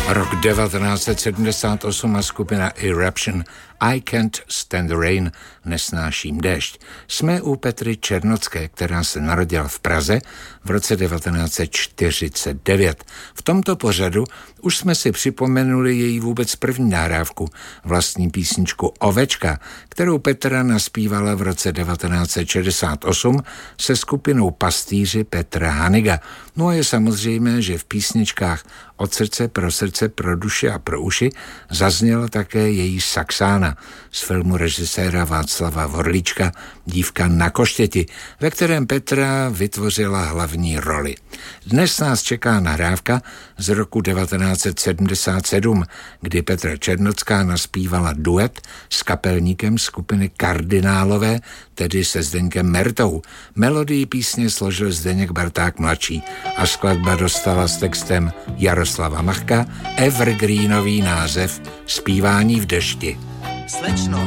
Rok 1978 a skupina Eruption I Can't Stand the Rain, nesnáším déšť. Jsme u Petry Černocké, která se narodila v Praze v roce 1949. V tomto pořadu už jsme si připomenuli její vůbec první nahrávku, vlastní písničku Ovečka, kterou Petra naspívala v roce 1968 se skupinou Pastýři Petra Haniga. No a je samozřejmé, že v písničkách Od srdce, pro duši a pro uši zazněla také její Saxána z filmu režiséra Václava Vorlíčka Dívka na koštěti, ve kterém Petra vytvořila hlavní roli. Dnes nás čeká nahrávka z roku 1977, kdy Petra Černocká naspívala duet s kapelníkem skupiny Kardinálové, tedy se Zdeňkem Mertou. Melodii písně složil Zdeněk Barták mladší a skladba dostala s textem Jaroslava Machka evergreenový název Zpívání v dešti. Slečno,